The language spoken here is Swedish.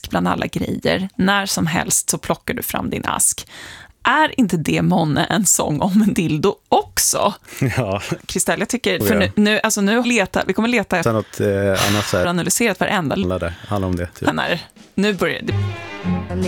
mitt bland alla grejer, när som helst så plockar du fram din ask. Är inte det månne en sång om en dildo också? Ja. Kristell, jag tycker, för nu vi kommer leta efter något annat så här. Analyserat varenda. Handlar om det. Typ. Nu börjar det.